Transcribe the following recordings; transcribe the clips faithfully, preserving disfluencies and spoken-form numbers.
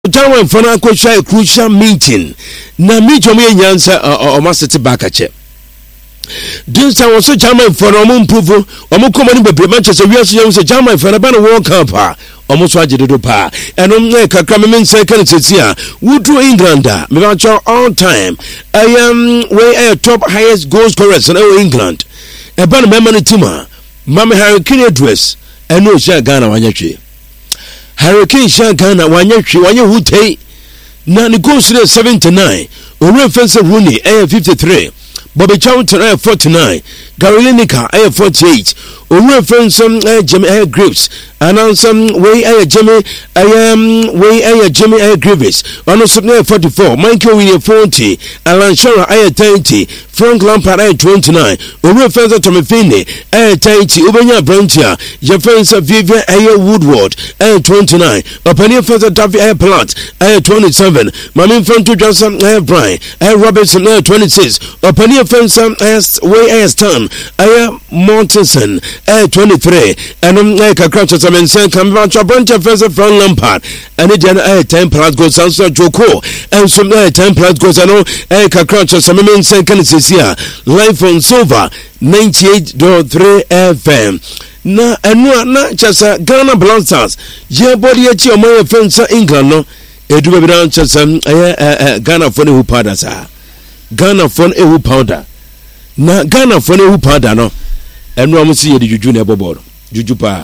German for a crucial meeting. Na meet your main answer or master back at you. This time was a German for a moon proof or more common by Manchester. We also use a German for a banner World Cup. Almost watch it pa. And on like a coming second here. Would do England. Me want your all time. I am way a top highest goal scorers in England. A banner memory tima. Mama Hurricane address. And no share Ghana Wanyachi. Hurricane Shagana Wanyachi Wanya Hute Nani goes to seventy-nine, Ore Fencer Rooney A fifty-three, Bobby Charlton A forty-nine, Gary Lineker A forty-eight, Ore Fencer A Jimmy A Grips, and on some way A Jimmy I am way A Jimmy A Grievous, on a subnet forty-four, Michael William forty, Alan Shara A thirty, Frank Lampard A twenty-nine, Ore Fencer Tommy Finney A thirty, Ubenya Brantia, Jefferson Vivian A Woodward A twenty-nine, Opinion Fencer David A Plant A twenty-seven, Mamin Franco Johnson A Brian A Robertson A twenty-six, Opinion Fencer S Way A Stan A Montinson A twenty-three, and um like a crutch as I mentioned, come back to Brantia Fencer Frank Lampard, and again A ten plus goes Sansa Joko, and some A ten plus goes I know A crutch as I mentioned, can see here live on Silver ninety-eight point three F M. Na enu na chasa Ghana Blasters ye body echi omo Fencer England no edu be dan chasa eh Ghana for ne hu powder sa Ghana for ne hu powder na Ghana for ne hu powder no enu am si ye de juju na bobo juju pa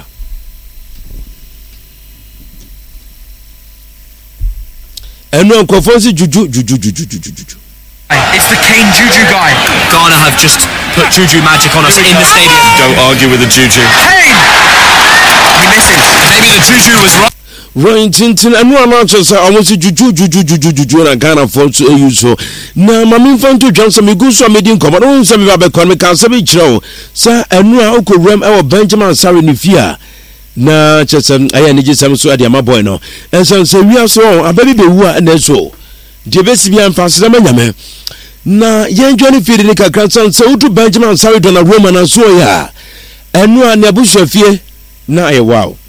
enu ankofo si juju juju juju juju. It's the Kane Juju guy. Ghana have just put Juju magic on us in the stadium. Don't argue with the Juju. Kane! He misses. Maybe the Juju was right. Right, Tintin, and one answer, I want to Juju, Juju, Juju, Juju, and Ghana for to use so. Now, Mammy Fanto Johnson, me go so meeting come on some of the comic cancer, sir, and now could rem our Benjamin Sarah Nifia. Na just um, I need some so at my boy no. And so, so we are so, a baby who are and so. Jebesibian Faster Yame. Na yen Johnny Fidelica grandson so to Benjamin Sarah Donna Roman and so ya. And no an abusha fear. Na a wow.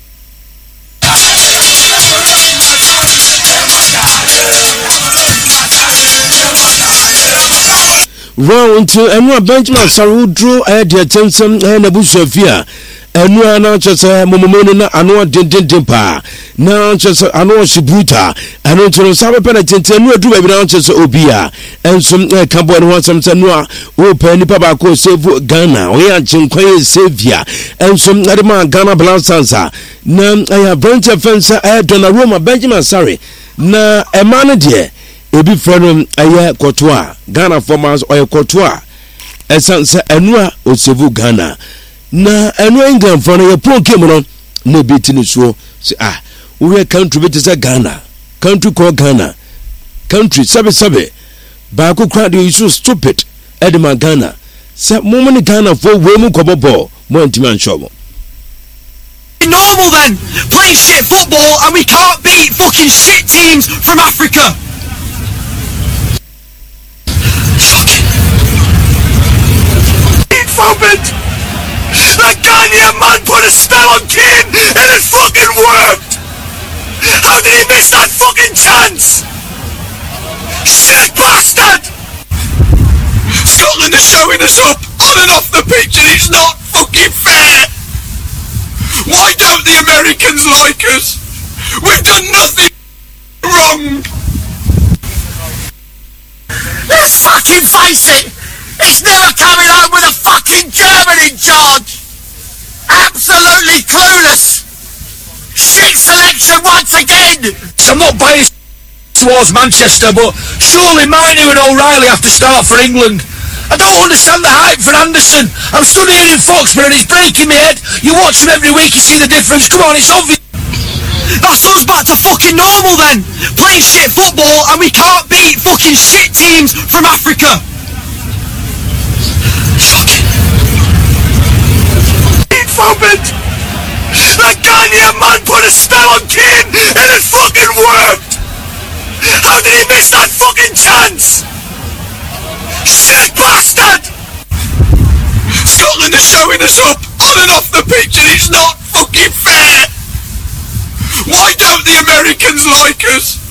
Round to and no Benjamin Sarah drew a dear Tenson and abusha fear. Enu ana chese momomone na anu din din din pa na chese anu shibuta anu tro sabe pena tente enu adu be na chese obia ensum kambo enu wasam se no a o pa nipa ba ko save Ghana o ya chinkwan sevia ensum adema Ghana Blasters na aya Brantia Fencer e Donnarumma Benjamin Sarri na emane de ebi freno aya Kotoa Ghana formers o Kotoa esanse enu a o save Ghana na enu England for na pro game no na beti ni so say ah we country beti say Ghana country called Ghana country sabe sabe ba ko crowd you so stupid edema Ghana say mo money Ghana for we mu kobobo mo antiman show normal then playing shit football and we can't beat fucking shit teams from Africa. Fucking the Ghanaian man put a spell on Kane and it fucking worked! How did he miss that fucking chance? Shit bastard! Scotland is showing us up on and off the pitch and it's not fucking fair! Why don't the Americans like us? We've done nothing wrong! Let's fucking face it! It's never coming home with a fucking German in charge! Absolutely clueless! Shit selection once again! So I'm not biased towards Manchester, but surely Mainu and O'Reilly have to start for England. I don't understand the hype for Anderson. I'm stood here in Foxborough and it's breaking my head. You watch him every week, you see the difference. Come on, it's obvious. That's us back to fucking normal then. Playing shit football and we can't beat fucking shit teams from Africa. Fucking the Ghanaian man put a spell on Kane and it fucking worked! How did he miss that fucking chance? Shit bastard! Scotland is showing us up on and off the pitch and it's not fucking fair! Why don't the Americans like us?